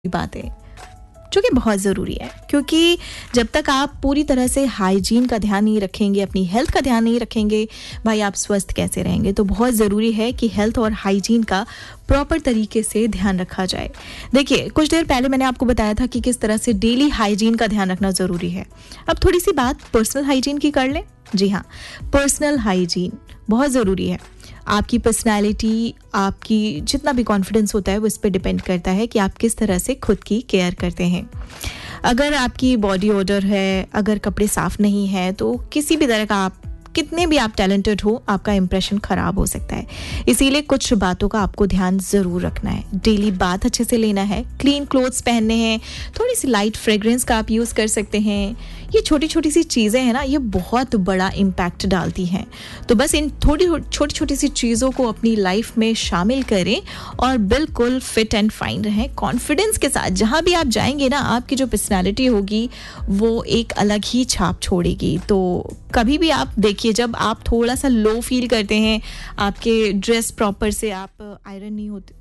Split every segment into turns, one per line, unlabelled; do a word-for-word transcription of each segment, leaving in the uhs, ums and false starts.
बात है जो कि बहुत ज़रूरी है, क्योंकि जब तक आप पूरी तरह से हाइजीन का ध्यान नहीं रखेंगे, अपनी हेल्थ का ध्यान नहीं रखेंगे, भाई आप स्वस्थ कैसे रहेंगे। तो बहुत ज़रूरी है कि हेल्थ और हाइजीन का प्रॉपर तरीके से ध्यान रखा जाए। देखिए, कुछ देर पहले मैंने आपको बताया था कि किस तरह से डेली हाइजीन का ध्यान रखना ज़रूरी है। अब थोड़ी सी बात पर्सनल हाइजीन की कर लें। जी हाँ, पर्सनल हाइजीन बहुत ज़रूरी है। आपकी पर्सनालिटी, आपकी जितना भी कॉन्फिडेंस होता है वो इस पे डिपेंड करता है कि आप किस तरह से खुद की केयर करते हैं। अगर आपकी बॉडी ओडर है, अगर कपड़े साफ नहीं है, तो किसी भी तरह का आप कितने भी आप टैलेंटेड हो, आपका इंप्रेशन ख़राब हो सकता है। इसीलिए कुछ बातों का आपको ध्यान ज़रूर रखना है। डेली बाथ अच्छे से लेना है, क्लीन क्लोथ्स पहनने हैं, थोड़ी सी लाइट फ्रेग्रेंस का आप यूज़ कर सकते हैं। ये छोटी छोटी सी चीज़ें हैं ना, ये बहुत बड़ा इम्पैक्ट डालती हैं। तो बस इन थोड़ी छोटी छोटी सी चीज़ों को अपनी लाइफ में शामिल करें और बिल्कुल फिट एंड फाइन रहें, कॉन्फिडेंस के साथ। जहाँ भी आप जाएंगे ना, आपकी जो पर्सनैलिटी होगी वो एक अलग ही छाप छोड़ेगी। तो कभी भी आप देखिए, जब आप थोड़ा सा लो फील करते हैं, आपके ड्रेस प्रॉपर से आप आयरन नहीं होते,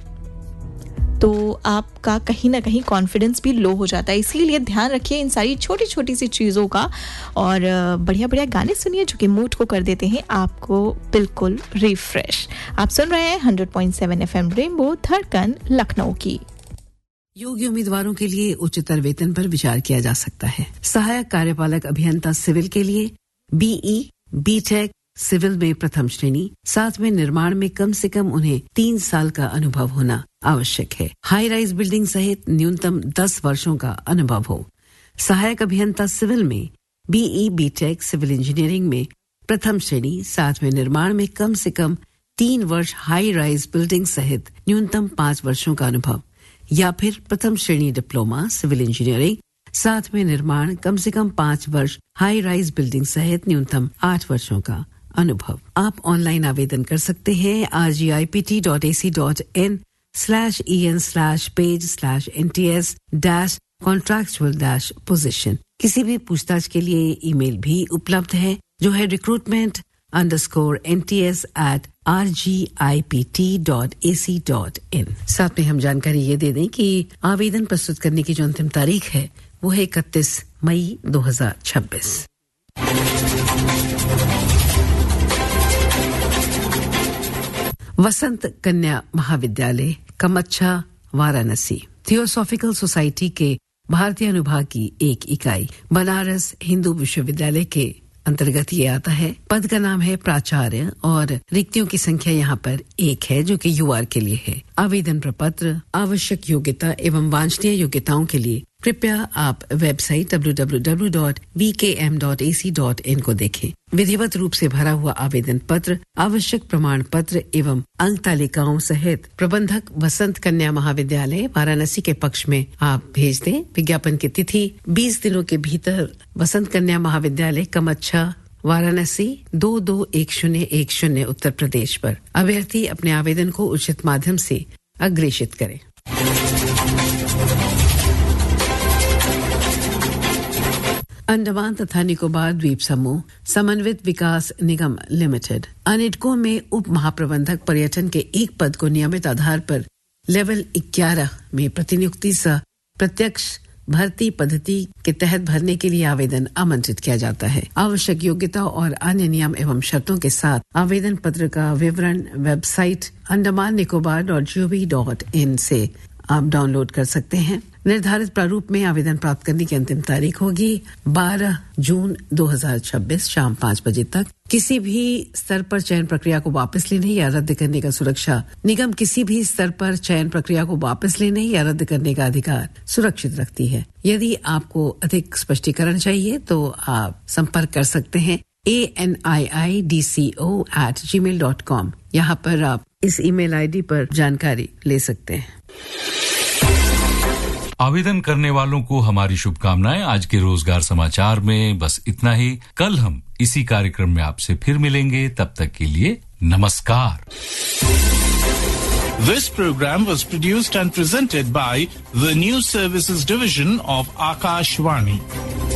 तो आपका कहीं ना कहीं कॉन्फिडेंस भी लो हो जाता है। इसीलिए ध्यान रखिए इन सारी छोटी छोटी सी चीज़ों का, और बढ़िया बढ़िया गाने सुनिए जो कि मूड को कर देते हैं आपको बिल्कुल रिफ्रेश। आप सुन रहे हैं hundred point seven FM rainbow, धड़कन लखनऊ की।
योग्य उम्मीदवारों के लिए उच्चतर वेतन पर विचार किया जा सकता है। सहायक कार्यपालक अभियंता सिविल के लिए बीई, बीटेक सिविल में प्रथम श्रेणी, साथ में निर्माण में कम से कम उन्हें तीन साल का अनुभव होना आवश्यक है। हाई राइज बिल्डिंग सहित न्यूनतम दस वर्षों का अनुभव हो। सहायक अभियंता सिविल में बीई, बीटेक सिविल इंजीनियरिंग में प्रथम श्रेणी, साथ में निर्माण में कम से कम तीन वर्ष हाई राइज बिल्डिंग सहित न्यूनतम पाँच वर्षों का अनुभव, या फिर प्रथम श्रेणी डिप्लोमा सिविल इंजीनियरिंग, साथ में निर्माण कम से कम पाँच वर्ष हाई राइज बिल्डिंग सहित न्यूनतम आठ वर्षों का अनुभव। आप ऑनलाइन आवेदन कर सकते हैं R G I P T dot A C dot in slash E N slash page slash N T S dash contractual dash position. किसी भी पूछताछ के लिए ईमेल भी उपलब्ध है, जो है recruitment underscore N T S eight R G I P T dot A C dot in. साथ में हम जानकारी ये दे दें कि आवेदन प्रस्तुत करने की जो अंतिम तारीख है वो है इकतीस मई दो हजार छब्बीस। वसंत कन्या महाविद्यालय कमच्छा, वाराणसी थियोसॉफिकल सोसाइटी के भारतीय अनुभाग की एक इकाई बनारस हिंदू विश्वविद्यालय के अंतर्गत ये आता है। पद का नाम है प्राचार्य और रिक्तियों की संख्या यहाँ पर एक है, जो कि यूआर के लिए है। आवेदन प्रपत्र, आवश्यक योग्यता एवं वांछनीय योग्यताओं के लिए कृपया आप website W W W dot we के M dot A C dot in को देखें। विधिवत रूप से भरा हुआ आवेदन पत्र, आवश्यक प्रमाण पत्र एवं अंक तालिकाओं सहित प्रबंधक वसंत कन्या महाविद्यालय वाराणसी के पक्ष में आप भेज दें। विज्ञापन की तिथि बीस दिनों के भीतर वसंत कन्या महाविद्यालय कमच्छा, वाराणसी दो दो एक शून्य एक शून्य उत्तर प्रदेश पर अभ्यर्थी अपने आवेदन को उचित माध्यम से अग्रेषित करें। अंडमान तथा निकोबार द्वीप समूह समन्वित विकास निगम लिमिटेड अनिडको में उप महाप्रबंधक पर्यटन के एक पद को नियमित आधार पर लेवल ग्यारह में प्रतिनियुक्ति सह प्रत्यक्ष भर्ती पद्धति के तहत भरने के लिए आवेदन आमंत्रित किया जाता है। आवश्यक योग्यता और अन्य नियम एवं शर्तों के साथ आवेदन पत्र का विवरण website Andaman Nicobar dot G O V dot in से आप डाउनलोड कर सकते हैं। निर्धारित प्रारूप में आवेदन प्राप्त करने की अंतिम तारीख होगी बारह जून दो हजार छब्बीस शाम पाँच बजे तक। किसी भी स्तर पर चयन प्रक्रिया को वापस लेने या रद्द करने का सुरक्षा निगम किसी भी स्तर पर चयन प्रक्रिया को वापस लेने या रद्द करने का अधिकार सुरक्षित रखती है। यदि आपको अधिक स्पष्टीकरण चाहिए तो आप संपर्क कर सकते हैं A N I I D C O eight ji mail dot com. यहाँ पर आप इस ईमेल आईडी पर जानकारी ले सकते हैं।
आवेदन करने वालों को हमारी शुभकामनाएं। आज के रोजगार समाचार में बस इतना ही। कल हम इसी कार्यक्रम में आपसे फिर मिलेंगे, तब तक के लिए नमस्कार।
This program was produced and presented by the News Services Division of Akashvani.